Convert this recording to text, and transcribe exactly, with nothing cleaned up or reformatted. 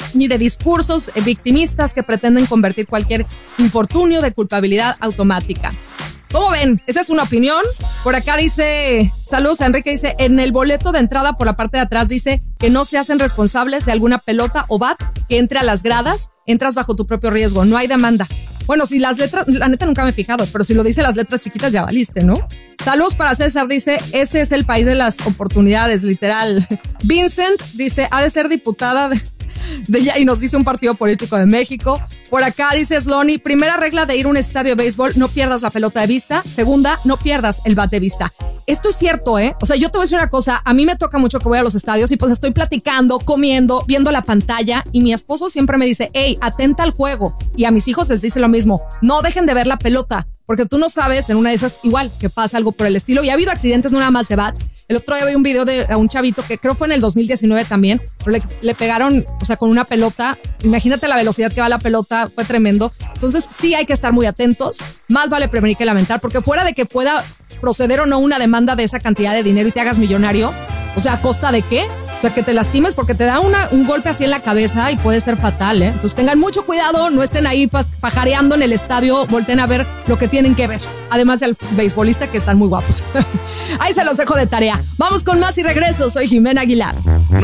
ni de discursos victimistas que pretenden convertir cualquier infortunio de culpabilidad automática. ¿Cómo ven? Esa es una opinión. Por acá dice, saludos a Enrique, dice, en el boleto de entrada por la parte de atrás dice que no se hacen responsables de alguna pelota o bat que entre a las gradas, entras bajo tu propio riesgo, no hay demanda. Bueno, si las letras, la neta nunca me he fijado, pero si lo dice las letras chiquitas ya valiste, ¿no? Saludos para César, dice, ese es el país de las oportunidades, literal. Vincent dice, ha de ser diputada de... De ya, y nos dice un partido político de México. Por acá dice Slony, primera regla de ir a un estadio de béisbol, no pierdas la pelota de vista. Segunda, no pierdas el bat de vista. Esto es cierto, ¿eh? O sea, yo te voy a decir una cosa, a mí me toca mucho que voy a los estadios y pues estoy platicando, comiendo, viendo la pantalla y mi esposo siempre me dice, hey, atenta al juego. Y a mis hijos les dice lo mismo, no dejen de ver la pelota, porque tú no sabes en una de esas igual que pasa algo por el estilo. Y ha habido accidentes no nada más de bats. El otro día vi un video de un chavito que creo fue en el dos mil diecinueve también, pero le, le pegaron, o sea, con una pelota. Imagínate la velocidad que va la pelota, fue tremendo. Entonces sí hay que estar muy atentos. Más vale prevenir que lamentar, porque fuera de que pueda proceder o no una demanda de esa cantidad de dinero y te hagas millonario, o sea, ¿a costa de qué? O sea, que te lastimes porque te da una, un golpe así en la cabeza y puede ser fatal, ¿eh? Entonces tengan mucho cuidado, no estén ahí pajareando en el estadio, volteen a ver lo que tienen que ver. Además del beisbolista, que están muy guapos. Ahí se los dejo de tarea. Vamos con más y regreso. Soy Jimena Aguilar.